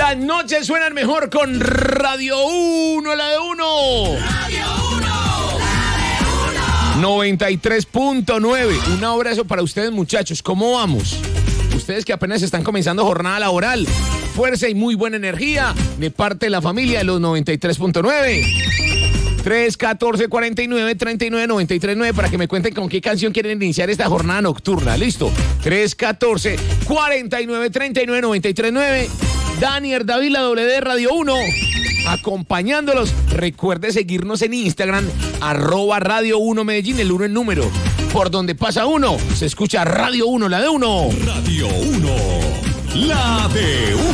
Las noches suenan mejor con Radio 1, la de 1. Radio 1, la de 1. 93.9. Un abrazo para ustedes, muchachos. ¿Cómo vamos? Ustedes que apenas están comenzando jornada laboral. Fuerza y muy buena energía de parte de la familia de los 93.9. 314-49-39-93-9 para que me cuenten con qué canción quieren iniciar esta jornada nocturna. ¿Listo? 314-49-39-93-9. Daniel David, la doble de Radio 1, acompañándolos. Recuerde seguirnos en Instagram, @Radio 1 Medellín, el 1 en número. Por donde pasa uno, se escucha Radio 1, la de 1. Radio 1, la de 1.